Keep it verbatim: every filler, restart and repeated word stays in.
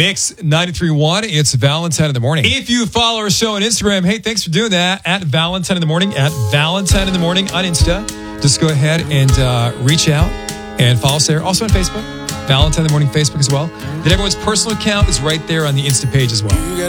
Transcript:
Mix ninety-three point one. It's Valentine in the Morning. If you follow our show on Instagram, hey, thanks for doing that. At Valentine in the Morning, at Valentine in the Morning on Insta. Just go ahead and uh, reach out and follow us there. Also on Facebook, Valentine in the Morning Facebook as well. Then everyone's personal account is right there on the Insta page as well.